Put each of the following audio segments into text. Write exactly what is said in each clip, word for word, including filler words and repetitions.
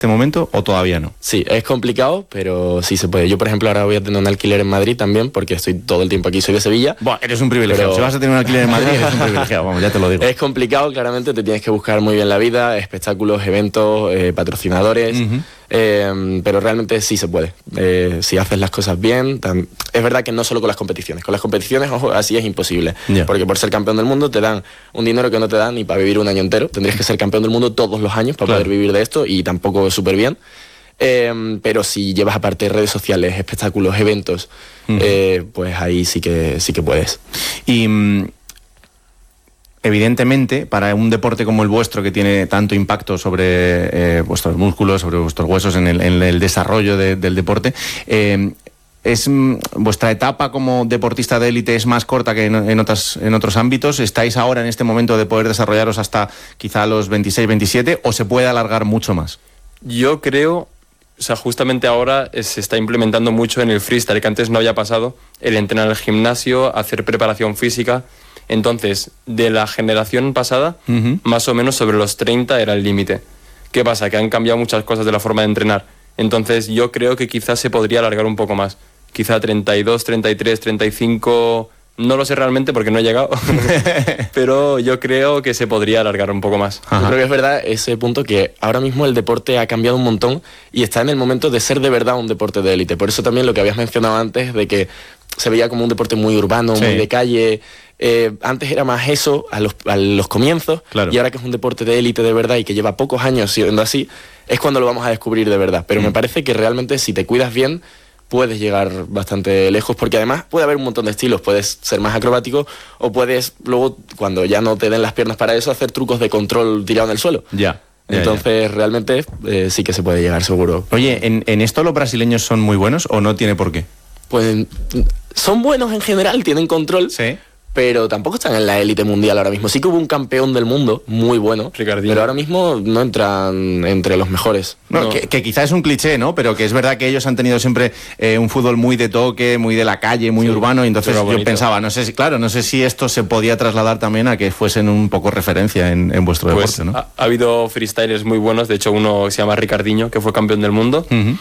este momento o todavía no? Sí, es complicado, pero sí se puede. Yo, por ejemplo, ahora voy a tener un alquiler en Madrid también, porque estoy todo el tiempo aquí, soy de Sevilla. Bueno, eres un privilegiado. Pero... Si vas a tener un alquiler en Madrid, eres un privilegiado, vamos, ya te lo digo. Es complicado, claramente, te tienes que buscar muy bien la vida, espectáculos, eventos, eh, patrocinadores, uh-huh. eh, pero realmente sí se puede. Eh, si haces las cosas bien, tan... es verdad que no solo con las competiciones. Con las competiciones, ojo, así es imposible. Yeah. Porque por ser campeón del mundo te dan un dinero que no te dan ni para vivir un año entero. Tendrías que ser campeón del mundo todos los años para claro. poder vivir de esto, y tampoco súper bien. Eh, pero si llevas aparte redes sociales, espectáculos, eventos, uh-huh. eh, pues ahí sí que sí que puedes. Y mm, evidentemente, para un deporte como el vuestro, que tiene tanto impacto sobre eh, vuestros músculos, sobre vuestros huesos, en el, en el desarrollo de, del deporte, eh, es vuestra etapa como deportista de élite es más corta que en, en, otras, en otros ámbitos. ¿Estáis ahora en este momento de poder desarrollaros hasta quizá los veintiséis, veintisiete, o se puede alargar mucho más? Yo creo... O sea, justamente ahora se está implementando mucho en el freestyle, que antes no había pasado, el entrenar en el gimnasio, hacer preparación física. Entonces, de la generación pasada, uh-huh. más o menos sobre los treinta era el límite. ¿Qué pasa? Que han cambiado muchas cosas de la forma de entrenar. Entonces, yo creo que quizás se podría alargar un poco más. Quizá treinta y dos, treinta y tres, treinta y cinco... No lo sé realmente porque no he llegado, pero yo creo que se podría alargar un poco más. Ajá. Yo creo que es verdad ese punto, que ahora mismo el deporte ha cambiado un montón y está en el momento de ser de verdad un deporte de élite. Por eso también lo que habías mencionado antes, de que se veía como un deporte muy urbano, sí. muy de calle. Eh, antes era más eso a los, a los comienzos, claro. y ahora que es un deporte de élite de verdad y que lleva pocos años siendo así, es cuando lo vamos a descubrir de verdad. Pero mm. me parece que realmente si te cuidas bien, puedes llegar bastante lejos, porque además puede haber un montón de estilos. Puedes ser más acrobático o puedes luego, cuando ya no te den las piernas para eso, hacer trucos de control tirado en el suelo. Ya. ya Entonces, ya. realmente eh, sí que se puede llegar, seguro. Oye, ¿en, ¿en esto los brasileños son muy buenos o no tiene por qué? Pues son buenos en general, tienen control. Sí. Pero tampoco están en la élite mundial ahora mismo. Sí que hubo un campeón del mundo muy bueno, Ricardinho. Pero ahora mismo no entran entre los mejores. No, no. Que, que quizá es un cliché, ¿no? Pero que es verdad que ellos han tenido siempre eh, un fútbol muy de toque, muy de la calle, muy sí, urbano, y entonces yo bonito. pensaba, no sé si, claro, no sé si esto se podía trasladar también a que fuesen un poco referencia en, en vuestro pues deporte, ¿no? Ha, ha habido freestylers muy buenos, de hecho uno se llama Ricardinho, que fue campeón del mundo, uh-huh.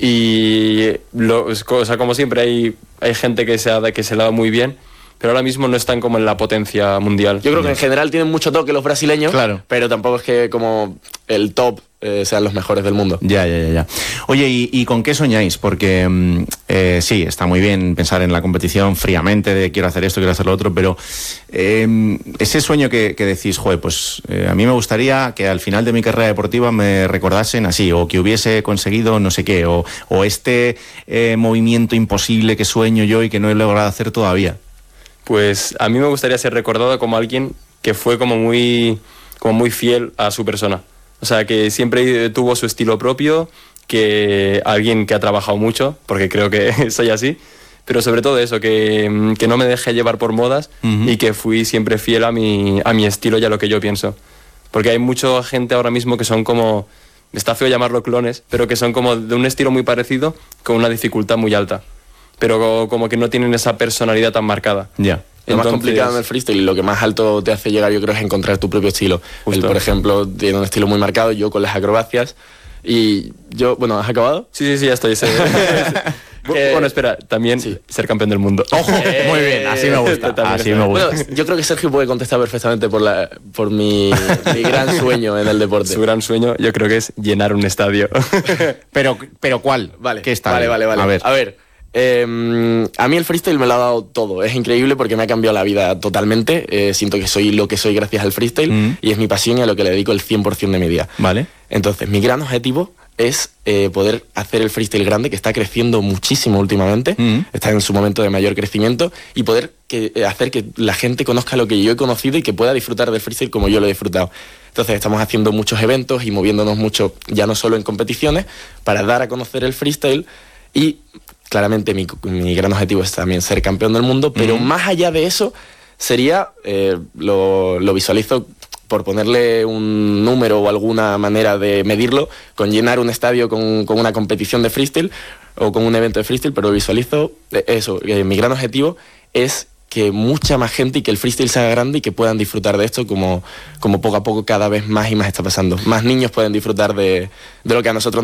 y lo, o sea, como siempre hay, hay gente que se, ha, que se la da muy bien, pero ahora mismo no están como en la potencia mundial. Yo creo que en general tienen mucho toque los brasileños, claro. pero tampoco es que como el top eh, sean los mejores del mundo. Ya, ya, ya. ya. Oye, ¿y, y con qué soñáis? Porque eh, sí, está muy bien pensar en la competición fríamente, de quiero hacer esto, quiero hacer lo otro, pero eh, ese sueño que, que decís, joder, pues eh, a mí me gustaría que al final de mi carrera deportiva me recordasen así, o que hubiese conseguido no sé qué, o, o este eh, movimiento imposible que sueño yo y que no he logrado hacer todavía. Pues a mí me gustaría ser recordado como alguien que fue como muy, como muy fiel a su persona. O sea, que siempre tuvo su estilo propio, que alguien que ha trabajado mucho, porque creo que soy así, pero sobre todo eso, que, que no me dejé llevar por modas, uh-huh. y que fui siempre fiel a mi, a mi estilo y a lo que yo pienso. Porque hay mucha gente ahora mismo que son como, está feo llamarlo clones, pero que son como de un estilo muy parecido, con una dificultad muy alta. Pero como que no tienen esa personalidad tan marcada. Ya. Yeah. Lo Entonces, más complicado en el freestyle y lo que más alto te hace llegar, yo creo, es encontrar tu propio estilo. Él, por ejemplo, tiene un estilo muy marcado, yo con las acrobacias. Y yo, bueno, ¿has acabado? Sí, sí, sí, ya estoy. eh, bueno, espera, también sí. ser campeón del mundo. ¡Ojo! Eh, muy bien, así me gusta. Así me gusta. Bueno, yo creo que Sergio puede contestar perfectamente por, la, por mi, mi gran sueño en el deporte. Su gran sueño, yo creo que es llenar un estadio. pero, pero ¿cuál? Vale, ¿qué estadio? Vale, vale, vale. A ver. A ver. Eh, a mí el freestyle me lo ha dado todo. Es increíble porque me ha cambiado la vida totalmente. Eh, siento que soy lo que soy gracias al freestyle, mm. y es mi pasión y a lo que le dedico el cien por ciento de mi vida. Vale. Entonces, mi gran objetivo es eh, poder hacer el freestyle grande, que está creciendo muchísimo últimamente, mm. está en su momento de mayor crecimiento, y poder que, eh, hacer que la gente conozca lo que yo he conocido y que pueda disfrutar del freestyle como yo lo he disfrutado. Entonces estamos haciendo muchos eventos y moviéndonos mucho, ya no solo en competiciones, para dar a conocer el freestyle. Y claramente mi, mi gran objetivo es también ser campeón del mundo, pero mm. más allá de eso sería, eh, lo, lo visualizo por ponerle un número o alguna manera de medirlo, con llenar un estadio con, con una competición de freestyle o con un evento de freestyle, pero visualizo eso. Eh, mi gran objetivo es que mucha más gente y que el freestyle se haga grande y que puedan disfrutar de esto como, como poco a poco cada vez más y más está pasando. Más niños pueden disfrutar de, de lo que a nosotros